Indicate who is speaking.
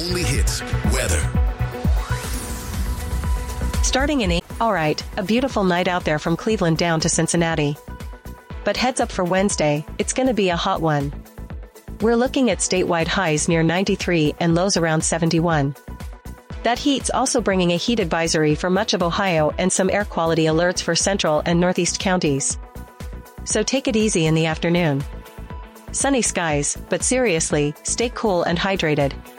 Speaker 1: only hits, weather.
Speaker 2: Starting in alright, a beautiful night out there from Cleveland down to Cincinnati. But heads up for Wednesday, it's gonna be a hot one. We're looking at statewide highs near 93 and lows around 71. That heat's also bringing a heat advisory for much of Ohio and some air quality alerts for central and northeast counties. So take it easy in the afternoon. Sunny skies, but seriously, stay cool and hydrated.